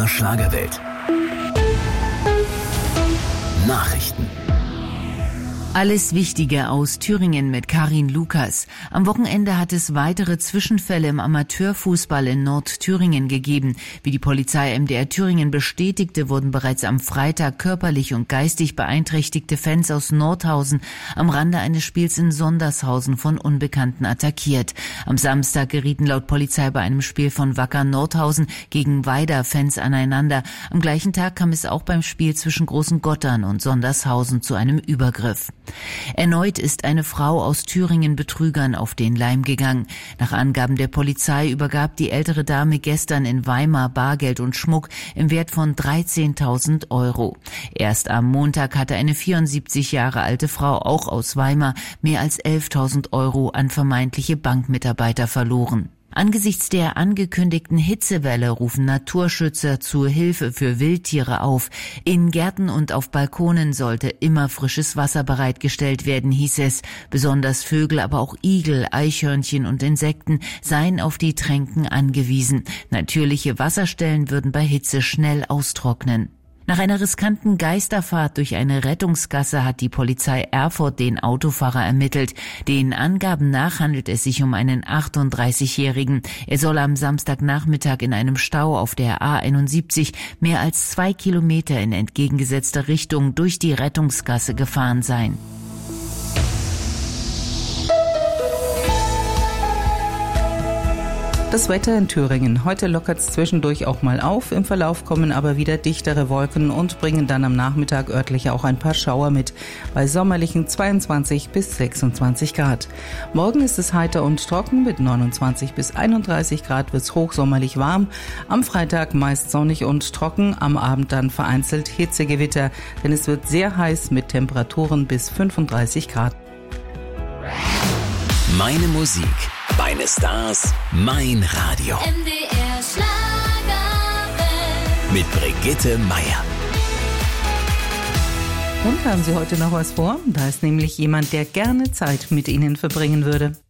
Schlagerwelt. Nachrichten. Alles Wichtige aus Thüringen mit Karin Lukas. Am Wochenende hat es weitere Zwischenfälle im Amateurfußball in Nordthüringen gegeben. Wie die Polizei MDR Thüringen bestätigte, wurden bereits am Freitag körperlich und geistig beeinträchtigte Fans aus Nordhausen am Rande eines Spiels in Sondershausen von Unbekannten attackiert. Am Samstag gerieten laut Polizei bei einem Spiel von Wacker Nordhausen gegen Weider Fans aneinander. Am gleichen Tag kam es auch beim Spiel zwischen Großen Gottern und Sondershausen zu einem Übergriff. Erneut ist eine Frau aus Thüringen Betrügern auf den Leim gegangen. Nach Angaben der Polizei übergab die ältere Dame gestern in Weimar Bargeld und Schmuck im Wert von 13.000 €. Erst am Montag hatte eine 74 Jahre alte Frau, auch aus Weimar, mehr als 11.000 € an vermeintliche Bankmitarbeiter verloren. Angesichts der angekündigten Hitzewelle rufen Naturschützer zur Hilfe für Wildtiere auf. In Gärten und auf Balkonen sollte immer frisches Wasser bereitgestellt werden, hieß es. Besonders Vögel, aber auch Igel, Eichhörnchen und Insekten seien auf die Tränken angewiesen. Natürliche Wasserstellen würden bei Hitze schnell austrocknen. Nach einer riskanten Geisterfahrt durch eine Rettungsgasse hat die Polizei Erfurt den Autofahrer ermittelt. Den Angaben nach handelt es sich um einen 38-Jährigen. Er soll am Samstagnachmittag in einem Stau auf der A71 mehr als 2 Kilometer in entgegengesetzter Richtung durch die Rettungsgasse gefahren sein. Das Wetter in Thüringen. Heute lockert es zwischendurch auch mal auf. Im Verlauf kommen aber wieder dichtere Wolken und bringen dann am Nachmittag örtlich auch ein paar Schauer mit. Bei sommerlichen 22 bis 26 Grad. Morgen ist es heiter und trocken. Mit 29 bis 31 Grad wird es hochsommerlich warm. Am Freitag meist sonnig und trocken. Am Abend dann vereinzelt Hitzegewitter. Denn es wird sehr heiß mit Temperaturen bis 35 Grad. Meine Musik, meine Stars, mein Radio. MDR Schlagerwelt. Mit Brigitte Meier. Und haben Sie heute noch was vor? Da ist nämlich jemand, der gerne Zeit mit Ihnen verbringen würde.